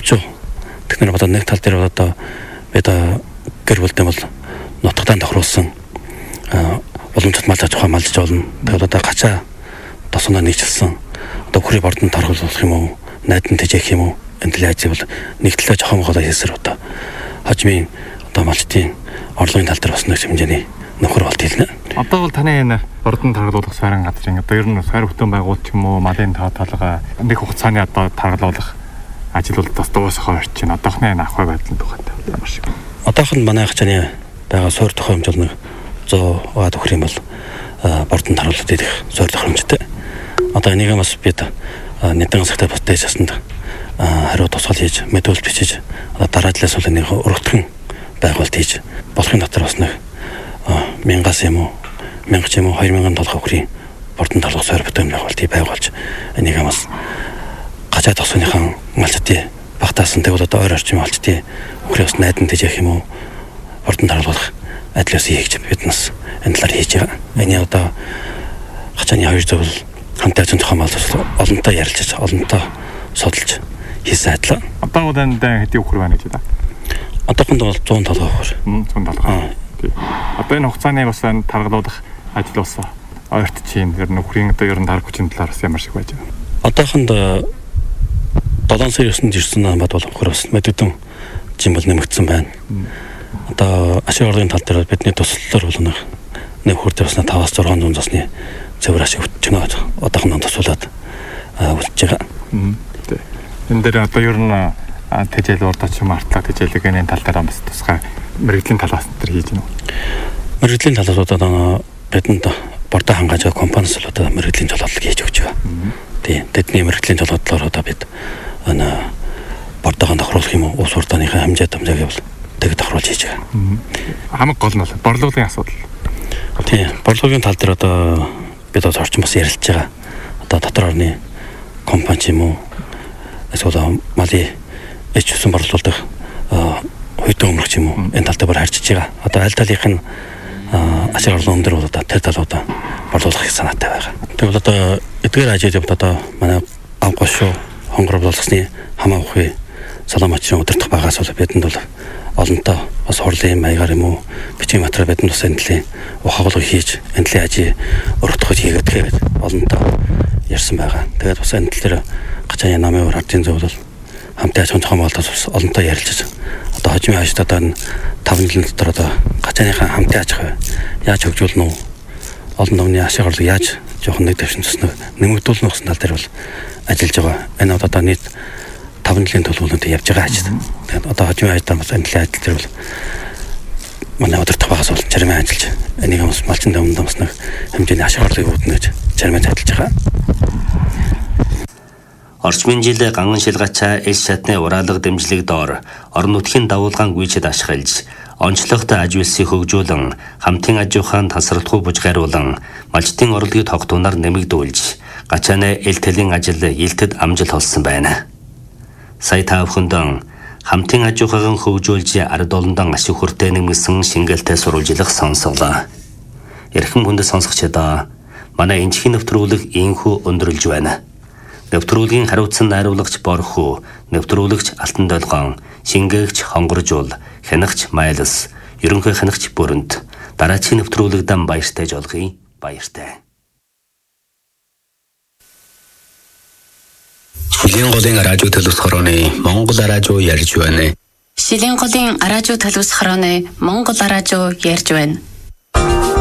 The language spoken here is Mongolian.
болчихоо. Тэгэхээр одоо нэг тал дээр одоо бид гэр бүлтэй бол нутагтаа тохируулсан уламжлалт мал аж ахуй малж болно. Тэгээд одоо гачаа тосгоноо нийцэлсэн одоо хүрээ бордонд тархуулах юм уу, найдан тэжээх юм уу, энэ төлөө ажил бол нэг төлөө жоохон гол хийсэр одоо хожмын одоо малчтын орлогын тал дээр бас нэг хэмжээний нөхөр болт хэлнэ. Одоо бол таны энэ бордонд тархуулах сайран газрын одоо ер нь сайр хөтөн байгуул ч юм уу, малын тоолгоо нэг хугацааны одоо тархуулах ажил бол бас дуусах орч чинь одоохны энэ ахуй байдлын тухайтай ямар шиг. Одоохон манай хачааны байгаа суур тохиомж бол нэг 100 га төгрөг юм бол бордонд тархуулаад идэх суур тохиомжтой. Одоо энийг бас бид нэгэн цагтаа бас дэжсэнд хариу тусгал хийж мэдүүлэлт бичиж дараадлаас бол энийг өргөтгөн байгуулалт хийж болохын дотор бас нэг 1000-аас юм уу 1000 ч юм уу 2000 толгой хүрийн бордонд тархуулах суур бүтээн байгуулалтыг байгуулж энийг бас гачаа тосгоныхан малчтын багтаасан тэгвэл одоо ойр орчим малчтын хүрээс найдан тэжээх юм уу бордонд тархуулах ажлаас хийж биднес энэ талаар хийж байгаа. Эний одоо хачааны хоёр зөвл хамтаа зохион байгуулалт олонтоо ярилцаж олонтоо судалж хийсэн ажил. Одоо бол энэ хэдийн үхэр байна гэж байна. Одоохонд бол 100 толгой үхэр. 100 толгой. Одоо энэ хугацааны бас таргалуулах ажил бас ойрт чинь ер нь үхрийн одоо ер нь тарх хүчний талаар бас ямар шиг байж байгаа. Одоохонд 7 сарын 9-нд ирсэн бат бол үхэр бас мэдэгдэн жим бол нэмэгдсэн байна. Одоо ашиг орлогын тал дээр бидний туслалаар бол нэг хүрдээ бас 5-аас 600 засны цэвэр ашиг өгч байгаа. Одоохон тусуулаад үлдэж байгаа. Энэ дээр одоо ер нь тэжээл урдаач юм артлаа тэжээлгийн тал дээр бас тусгай мэрэгжлийн талаас дээр хийж байна уу? Мэрэгжлийн талаас одоо бидэнд бордоо хангаж байгаа компаниас л одоо мэрэгжлийн жолоодлого хийж өгч байгаа. Тийм. Тэдний мэрэгжлийн жолоодлогоор одоо бид бордоогоо тохируулах юм уу? Ус урдааныхаа хамжааг бол тэг тохируулж хийж байгаа. Хамаг гол нь борлуулгын асуудал. Тийм. Борлуулгын тал дээр одоо бид орчин бас ярилцж байгаа. Одоо дотор орны компани ч юм уу эсвэл малын эч усан борлуулдаг хөдөө өмөрч юм уу энэ тал дээр харьцаж байгаа. Одоо аль талынх нь ашиг орлогын дээр бол одоо тэр талуудаа борлуулах санаатай байгаа. Тэгвэл одоо эдгээр ажил явд одоо манай авгашуу хонгор болгосны хамаа ухын саламачрын удирдах багаас бол бидэнд бол олонтоо бас хурлын маягаар юм уу бичгийн материал бидэнд бас энэ төлөлийн ухаалаг хийж энэ төлөлийн ажийг өргөдөхөж хийгээдгээд олонтоо ярьсан байгаа. Тэгээд бас энэ төлөөр гачааны намын ардын зөв бол хамтаа зохион байгуулалт бас олонтоо ярилцаж одоо хожимын хажууд одоо энэ 5 жилийн дотор одоо гачааныхаа хамтаа аж ахуй яаж хөгжүүлнэ үү? Олон номны ашиг орлого яаж жоохон нэг дэвшин туснаа нэмэгдүүлнэ гэсэн тал дээр бол ажиллаж байгаа. Энэ одоо нийт 5 жилийн төлөвлөлтөнд явж байгаа ажил. Тэгээд одоо хожимын хажууд бас энэ ажил дээр бол манай удирдах багаас бол чармын ажиллаж энийг бас малчин дэвмэнд бас нэг хэмжээний ашиг орлогыг үүднэ гэж чармын ажиллаж байгаа. Орчмын жил ганган шилгачаа эл шатны ураалга дэмжлэг доор орон нутгийн давуулгаан гүйцэд ашиглаж онцлогт аж үйлсийг хөгжүүлэн хамтын аж ахуйн тасралтгүй бужгааруулан малчтын орлогыг тогтооноор нэмэгдүүлж гачааны эл тэлийн ажил илтэд амжилт олсон байна. Сая та бүхэнд хамтын аж ахуйн хөгжүүлж ард олондон ашиг хүртээ нэмсэн шингэлтэй сурвалжлах сонсголоо. Эрхэм хүндэт сонсогчдоо манай энчхийн нэвтрүүлэг ийхүү өндөрлж байна. Нэвтрүүлгийн хариуцсан найруулагч Борхуу, нэвтрүүлэгч Алтан Долгоон, шингээгч Хонгоржуул, хянагч Майлс, ерөнхий хянагч Бүрэнт, дараачийн нэвтрүүлэгдэн баяртай жолгоё. Баяртай. Шилийн голын радио төлөвс хорооны Монгол радио ярьж байна. Шилийн голын радио төлөвс хорооны Монгол радио ярьж байна.